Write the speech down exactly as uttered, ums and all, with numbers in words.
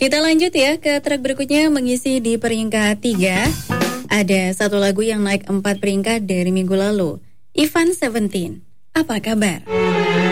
Kita lanjut ya ke track berikutnya, mengisi di peringkat tiga. Ada satu lagu yang naik empat peringkat dari minggu lalu. Ivan Seventeen, apa kabar?